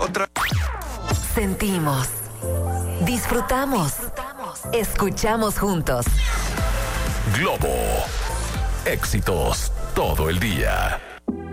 otra. Sentimos, disfrutamos, escuchamos juntos. Globo. Éxitos todo el día.